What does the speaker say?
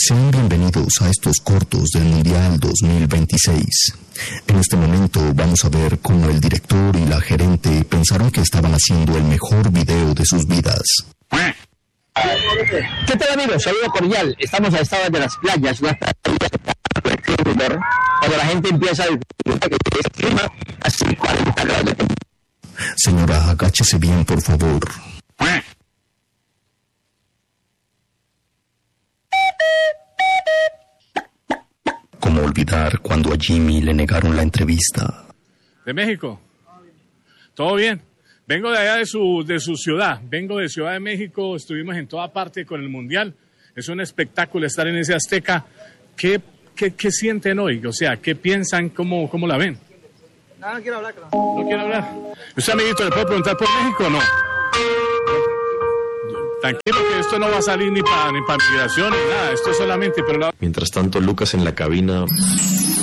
Sean bienvenidos a estos cortos del Mundial 2026. En este momento vamos a ver cómo el director y la gerente pensaron que estaban haciendo el mejor video de sus vidas. ¿Qué tal, amigos? Saludo cordial. Estamos a esta hora de las playas, cuando la gente empieza a disfrutar que es clima así 40 grados de temperatura. Señora, agáchese bien, por favor. ¿Cómo olvidar cuando a Jimmy le negaron la entrevista? ¿De México? ¿Todo bien? Vengo de allá de su ciudad. Vengo de Ciudad de México. Estuvimos en toda parte con el Mundial. Es un espectáculo estar en ese Azteca. ¿Qué sienten hoy? O sea, ¿qué piensan? ¿Cómo la ven? No quiero hablar, claro. ¿No quiero hablar? ¿Usted, amiguito, le puedo preguntar por México o no? Tranquilo que esto no va a salir ni para migración ni nada. Esto es solamente... Mientras tanto, Lucas en la cabina...